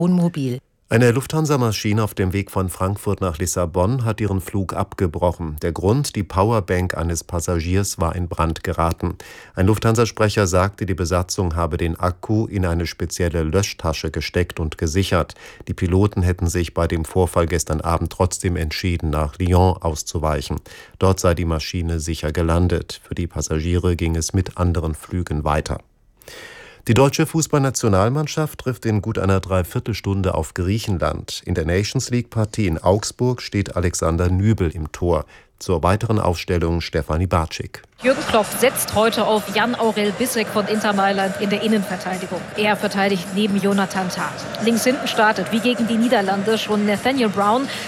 Wohnmobil. Eine Lufthansa-Maschine auf dem Weg von Frankfurt nach Lissabon hat ihren Flug abgebrochen. Der Grund: die Powerbank eines Passagiers war in Brand geraten. Ein Lufthansa-Sprecher sagte, die Besatzung habe den Akku in eine spezielle Löschtasche gesteckt und gesichert. Die Piloten hätten sich bei dem Vorfall gestern Abend trotzdem entschieden, nach Lyon auszuweichen. Dort sei die Maschine sicher gelandet. Für die Passagiere ging es mit anderen Flügen weiter. Die deutsche Fußballnationalmannschaft trifft in gut einer Dreiviertelstunde auf Griechenland. In der Nations-League-Partie in Augsburg steht Alexander Nübel im Tor. Zur weiteren Aufstellung Stefanie Bartschik. Jürgen Klopp setzt heute auf Jan-Aurel Bissek von Inter Mailand in der Innenverteidigung. Er verteidigt neben Jonathan Tah. Links hinten startet, wie gegen die Niederlande, schon Nathaniel Brown.